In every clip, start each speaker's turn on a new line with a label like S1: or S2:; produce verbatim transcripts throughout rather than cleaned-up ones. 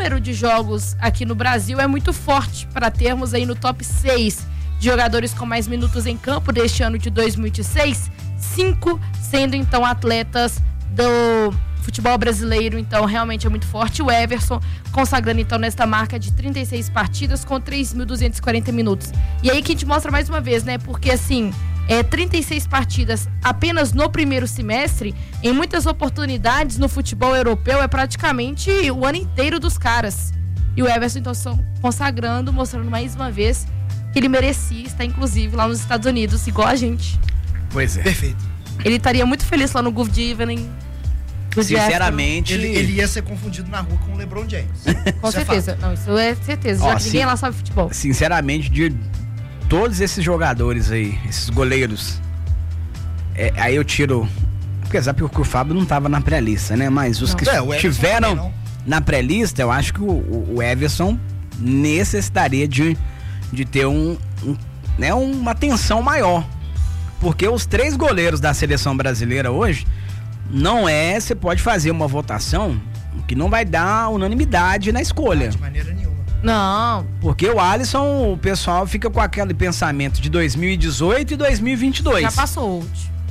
S1: número de jogos aqui no Brasil é muito forte para termos aí no top seis de jogadores com mais minutos em campo deste ano de dois mil e vinte e seis, cinco sendo então atletas do futebol brasileiro, então realmente é muito forte. O Everson consagrando então nesta marca de trinta e seis partidas com três mil duzentos e quarenta minutos. E aí que a gente mostra mais uma vez, né? Porque assim, é, trinta e seis partidas apenas no primeiro semestre, em muitas oportunidades no futebol europeu é praticamente o ano inteiro dos caras. E o Everson então estão consagrando, mostrando mais uma vez que ele merecia estar, inclusive, lá nos Estados Unidos, igual a gente.
S2: Pois é.
S3: Perfeito.
S1: Ele estaria muito feliz lá no Good Evening.
S2: Sinceramente...
S3: Ele, ele ia ser confundido na rua com o LeBron James.
S1: Com
S3: isso
S1: certeza.
S3: É
S1: Não, isso é certeza.
S2: Ó,
S1: já que
S2: sim,
S1: ninguém lá sabe futebol.
S2: Sinceramente, de todos esses jogadores aí, esses goleiros, é, aí eu tiro... Apesar que o Fábio não estava na pré-lista, né? Mas os
S1: não.
S2: que
S3: É, o
S2: tiveram
S3: não.
S2: na pré-lista, eu acho que o, o Everson necessitaria de, de ter um, um, né, uma atenção maior. Porque os três goleiros da seleção brasileira hoje, não é, você pode fazer uma votação que não vai dar unanimidade na escolha.
S3: De maneira nenhuma.
S1: Não.
S2: Porque o Alisson, o pessoal fica com aquele pensamento de dois mil e dezoito e dois mil e vinte e dois.
S1: Já passou.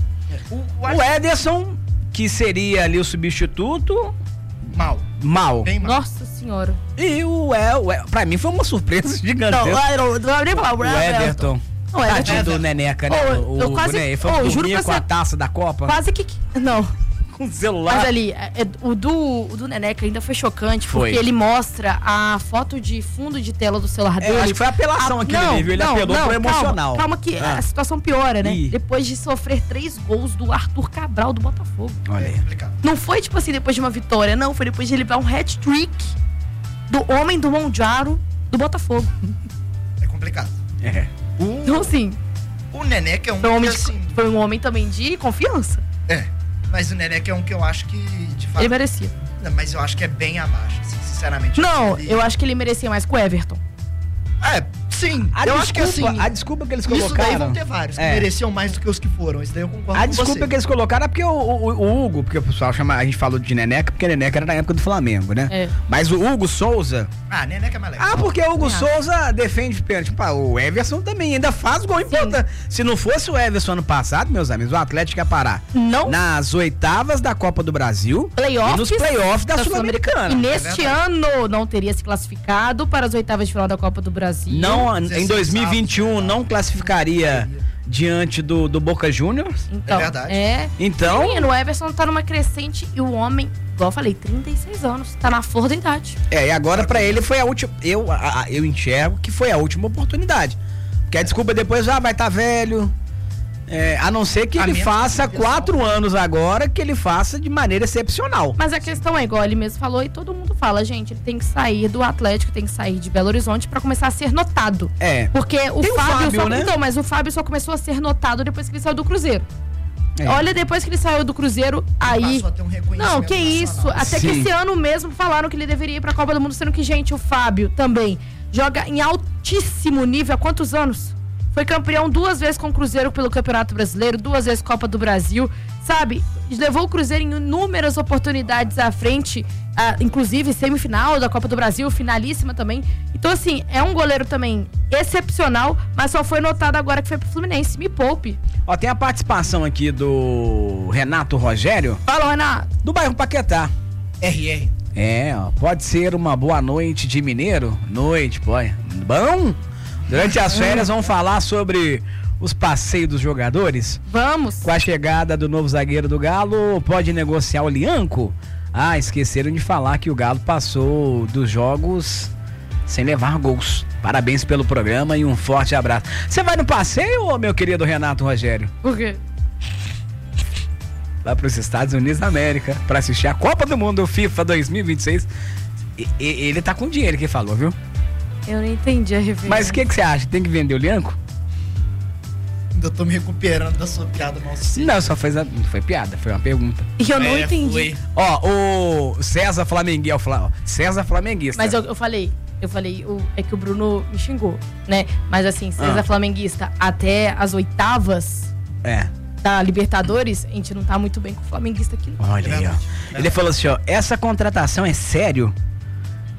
S3: O, o,
S2: O Ederson, que seria ali o substituto,
S3: mal.
S2: mal.
S3: Bem mal.
S1: Nossa senhora.
S2: E o El, o El, pra mim foi uma surpresa gigantesca.
S1: Não, não, não, não,
S2: O Everton.
S1: Não, é
S2: Tadinho do Neneca, né?
S1: Oh,
S2: o
S1: eu quase-
S2: né? Ele foi
S1: oh,
S2: dormir
S1: juro pra
S2: com a
S1: você-
S2: taça da Copa,
S1: Quase que... Não.
S2: com o celular.
S1: Mas ali, é, é, o, do, o do Neneca ainda foi chocante,
S2: Foi.
S1: porque ele mostra a foto de fundo de tela do celular
S2: É,
S1: dele.
S2: acho que foi a apelação
S1: A-
S2: aqui, ele viu? Ele apelou pro emocional.
S1: Calma, calma que
S2: Ah.
S1: a situação piora, né?
S2: Ih.
S1: Depois de sofrer três gols do Arthur Cabral do Botafogo.
S2: Olha
S3: É
S2: aí.
S3: complicado.
S1: Não foi, tipo assim, depois de uma vitória, não. Foi depois de ele levar um hat-trick do homem do Mondiaro do Botafogo.
S3: É complicado.
S2: É.
S3: O,
S1: Então, assim,
S3: o Neneca é um
S1: foi um, homem
S3: que,
S1: de-
S3: assim...
S1: foi um homem também de confiança.
S3: É. Mas o Neneca é um que eu acho que, de fato...
S1: Ele merecia.
S3: Não, mas eu acho que é bem abaixo, assim, sinceramente.
S1: Não,
S3: Ele-
S1: eu acho que ele merecia mais que o Everton.
S3: É, sim.
S2: A
S3: eu
S2: desculpa,
S3: acho que assim...
S2: a desculpa que eles
S3: Isso
S2: colocaram...
S3: daí vão ter vários que
S2: É.
S3: mereciam mais do que os que foram. Isso daí eu concordo
S2: A
S3: com
S2: desculpa
S3: você.
S2: que eles colocaram é porque o, o- o Hugo, porque o pessoal chama, a gente falou de Neneca, porque Neneca era na época do Flamengo, né?
S1: É.
S2: Mas o Hugo Souza...
S3: Ah, Neneca é mais legal.
S2: Ah, porque o Hugo
S1: Ah.
S2: Souza defende pênalti. Pá, o Everson também ainda faz gol importante. Se não fosse o Everson ano passado, meus amigos, o Atlético ia parar
S1: Não.
S2: nas oitavas da Copa do Brasil
S1: Playoffs
S2: e nos playoffs da,
S1: da
S2: Sul-Americana.
S1: E neste
S3: É verdade.
S1: ano não teria se classificado para as oitavas de final da Copa do Brasil.
S2: Não, em
S3: dezesseis
S2: dois mil e vinte e um
S3: avos,
S2: não classificaria diante do, do Boca Juniors.
S1: Então,
S3: É verdade.
S1: É.
S2: Então-
S1: Menino, o Everson tá numa crescente e o homem, igual eu falei, trinta e seis anos, tá na flor da idade.
S2: É, e agora pra ele foi a última. Eu, a- a- eu enxergo que foi a última oportunidade. Porque a desculpa depois, ah, vai tá velho. É, a não ser que
S3: A
S2: ele
S3: menos
S2: faça
S3: que ele
S2: quatro
S3: faça.
S2: anos agora, que ele faça de maneira excepcional.
S1: Mas a questão é, igual ele mesmo falou, e todo mundo fala, gente, ele tem que sair do Atlético, tem que sair de Belo Horizonte pra começar a ser notado.
S2: É.
S1: Porque o
S2: Tem o
S1: Fábio,
S2: Fábio,
S1: só,
S2: né?
S1: então, mas o Fábio só começou a ser notado depois que ele saiu do Cruzeiro.
S2: É.
S1: Olha, depois que ele saiu do Cruzeiro, aí...
S3: Passou a ter um reconhecimento
S1: Não, que isso.
S3: nacional.
S1: Até que
S2: Sim.
S1: esse ano mesmo falaram que ele deveria ir pra Copa do Mundo, sendo que, gente, o Fábio também joga em altíssimo nível há quantos anos? Foi campeão duas vezes com o Cruzeiro pelo Campeonato Brasileiro, duas vezes Copa do Brasil, sabe? Levou o Cruzeiro em inúmeras oportunidades à frente, ah, inclusive semifinal da Copa do Brasil, finalíssima também. Então, assim, é um goleiro também excepcional, mas só foi notado agora que foi pro Fluminense. Me poupe.
S2: Ó, tem a participação aqui do Renato Rogério,
S1: Fala, Renato.
S2: do bairro Paquetá.
S3: R R.
S2: É, ó, pode ser uma boa noite de mineiro? Noite, pô. Bom? Durante as férias vamos falar sobre os passeios dos jogadores.
S1: Vamos.
S2: Com a chegada do novo zagueiro do Galo, pode negociar o Lianco? Ah, esqueceram de falar que o Galo passou dos jogos sem levar gols. Parabéns pelo programa e um forte abraço. Você vai no passeio, meu querido Renato Rogério?
S1: Por quê?
S2: Lá para os Estados Unidos da América para assistir a Copa do Mundo FIFA dois mil e vinte e seis. E, e, ele tá com dinheiro que falou, viu?
S1: Eu não entendi a referência.
S2: Mas o que, que você acha? Tem que vender o Lianco?
S3: Ainda tô me recuperando da sua piada mal sucedida.
S2: Não, só foi, não foi piada, foi uma pergunta.
S1: E eu não
S3: É,
S1: entendi.
S3: foi.
S2: Ó, o César Flamenguista, César Flamenguista.
S1: Mas eu, eu falei, eu falei, o, é que o Bruno me xingou, né? Mas assim, César
S2: Ah.
S1: Flamenguista, até as oitavas
S2: É.
S1: da Libertadores, a gente não tá muito bem com o flamenguista aqui. não.
S2: Olha aí, ó.
S3: verdade.
S2: Ele falou assim, ó, essa contratação é sério?